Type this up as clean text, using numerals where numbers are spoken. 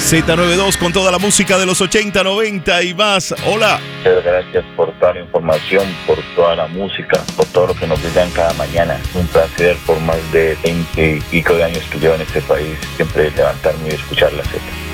Z92 con toda la música de los 80, 90 y más. Hola. Muchas gracias por toda la información, por toda la música, por todo lo que nos brindan cada mañana. Un placer por más de 20 y pico de años que llevo en este país, siempre levantarme y escuchar la Z.